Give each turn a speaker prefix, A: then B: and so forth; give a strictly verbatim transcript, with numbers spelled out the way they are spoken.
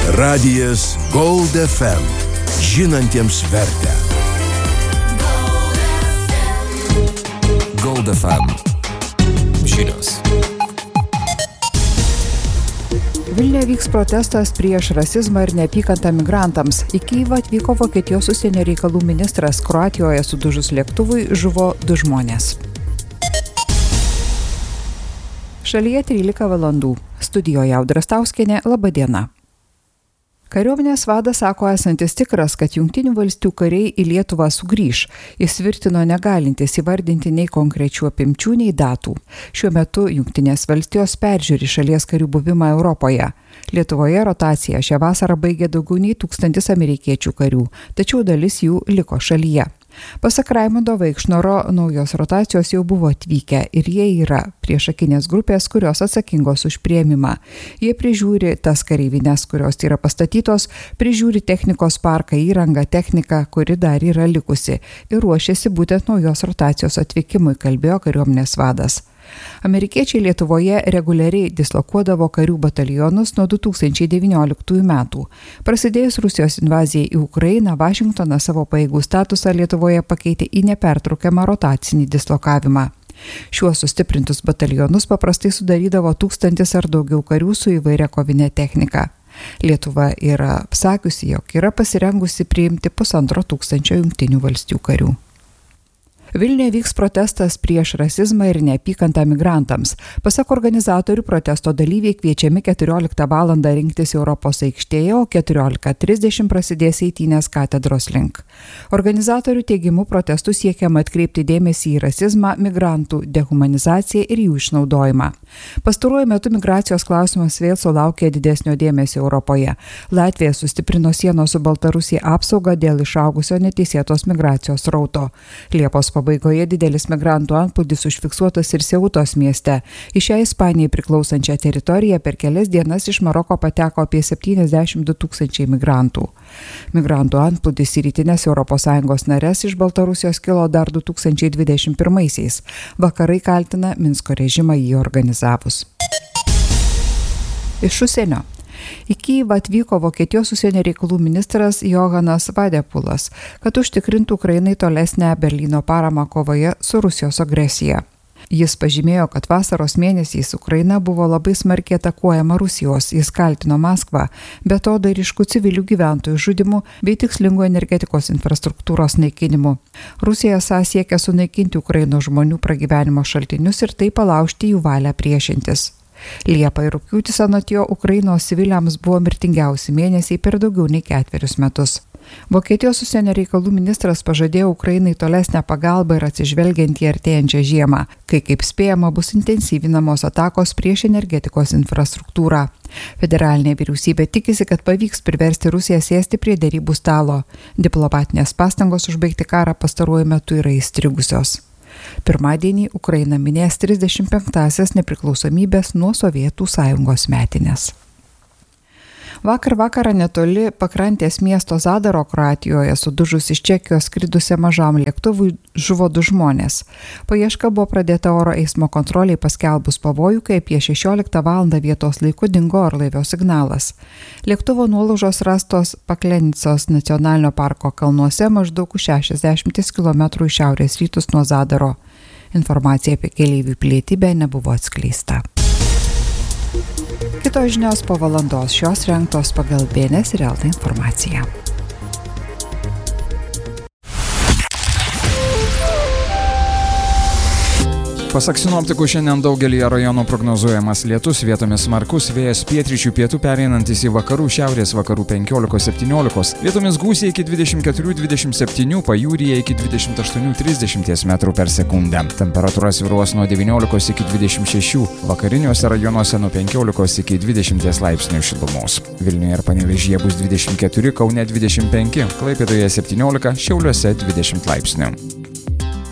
A: Radijas Gold F M. Žinantiems vertę.
B: Gold F M. Žinios.
C: Vilniuje vyks protestas prieš rasizmą ir neapykantą migrantams. Į Kyjivą atvyko Vokietijos užsienio reikalų ministras. Kroatijoje sudužus lėktuvui žuvo du žmonės. Šalyje trylika valandų. Studijoje Audra Stauskienė, laba diena. Kariuomenės vadas sako esantis tikras, kad Jungtinių valstijų kariai į Lietuvą sugrįš. Jis tvirtino negalintis įvardinti nei konkrečių apimčių, nei datų. Šiuo metu Jungtinės valstijos peržiūri šalies karių buvimą Europoje. Lietuvoje rotaciją šią vasarą baigė daugiau nei tūkstantis amerikiečių karių, tačiau dalis jų liko šalyje. Pasak Raimundo Vaikšnoro, naujos rotacijos jau buvo atvykę ir jie yra priešakinės grupės, kurios atsakingos už priėmimą. Jie prižiūri tas kareivines, kurios yra pastatytos, prižiūri technikos parką, įrangą, techniką, kuri dar yra likusi ir ruošiasi būtent naujos rotacijos atvykimui, kalbėjo kariuomenės vadas. Amerikiečiai Lietuvoje reguliariai dislokuodavo karių batalionus nuo du tūkstančiai devynioliktųjų metų. Prasidėjus Rusijos invazijai į Ukrainą, Vašingtonas savo pajėgų statusą Lietuvoje pakeitė į nepertraukiamą rotacinį dislokavimą. Šiuos sustiprintus batalionus paprastai sudarydavo tūkstantis ar daugiau karių su įvairia kovinė technika. Lietuva yra sakiusi, jog yra pasirengusi priimti pusantro tūkstančio Jungtinių valstijų karių. Vilniuje vyks protestas prieš rasizmą ir neapykantą migrantams. Pasak organizatorių, protesto dalyviai kviečiami keturioliktą valandą rinktis Europos aikštėje, o keturiolika trisdešimt prasidės eitynės katedros link. Organizatorių teigimu protestų siekiama atkreipti dėmesį į rasizmą, migrantų dehumanizaciją ir jų išnaudojimą. Pastaruoju metu migracijos klausimas vėl sulaukė didesnio dėmesio Europoje. Latvija sustiprino sienos su Baltarusija apsaugą dėl išaugusio neteisėtos migracijos srauto. Liepos pabaigoje didelis migrantų antplūdis užfiksuotas ir Seutos mieste. Į šią Ispanijai priklausančią teritoriją per kelias dienas iš Maroko pateko apie septyniasdešimt du tūkstančiai migrantų. Migrantų antplūdis į rytines Europos Sąjungos nares iš Baltarusijos kilo dar du tūkstančiai dvidešimt pirmaisiais. Vakarai kaltina Minsko režimą jį organizavus. Iš užsienio. Į Kyjivą atvyko Vokietijos užsienio reikalų ministras Johanas Vadepulas, kad užtikrintų Ukrainai tolesnę Berlyno paramą kovoje su Rusijos agresija. Jis pažymėjo, kad vasaros mėnesiais Ukraina buvo labai smarkiai atakuojama Rusijos, jis kaltino Maskvą, be to dar ryškų civilių gyventojų žudimų bei tikslingų energetikos infrastruktūros naikinimu. Rusija esą siekia sunaikinti Ukrainos žmonių pragyvenimo šaltinius ir taip palaužti jų valią priešintis. Liepa ir rugpjūtis anot jo Ukrainos civiliams buvo mirtingiausi mėnesiai per daugiau nei ketverius metus. Vokietijos užsienio reikalų ministras pažadėjo Ukrainai tolesnę pagalbą ir atsižvelgiant į artėjančią žiemą, kai kaip spėjama bus intensyvinamos atakos prieš energetikos infrastruktūrą. Federalinė vyriausybė tikisi, kad pavyks priversti Rusiją sėsti prie derybų stalo. Diplomatinės pastangos užbaigti karą pastaruoju metu yra įstrigusios. Pirmadienį Ukraina minės trisdešimt penktąsias nepriklausomybės nuo Sovietų Sąjungos metines. Vakar vakarą netoli pakrantės miesto Zadaro Kroatijoje sudužus iš Čekijos skridusiam mažam lėktuvui žuvo du žmonės. Paieška buvo pradėta oro eismo kontroliai paskelbus pavojų, kai apie šešioliktą valandą vietos laiku dingo orlaivio signalas. Lėktuvo nuolaužos rastos Paklenicos nacionalinio parko kalnuose maždaug šešiasdešimt kilometrų į šiaurės rytus nuo Zadaro. Informacija apie keleivių pilietybę nebuvo atskleista. Kitos žinios po valandos, šios rengtos pagal B N S ir L T informaciją.
B: Pasak sinoptikų, šiandien daugelį rajonų prognozuojamas lietus, vietomis smarkus vėjas pietryčių pietų pereinantis į vakarų šiaurės vakarų penkiolikos septyniolikos, vietomis gūsiai iki dvidešimt keturių dvidešimt septynių, pajūryje iki dvidešimt aštuonių trisdešimt metrų per sekundę. Temperatūra svyruos nuo devyniolikos iki dvidešimt šešių, vakariniuose rajonuose nuo penkiolikos iki dvidešimt laipsnių šilumos. Vilniuje ir Panevėžyje bus dvidešimt keturi, Kaune dvidešimt penki, Klaipėdoje septyniolika, Šiauliuose dvidešimt laipsnių.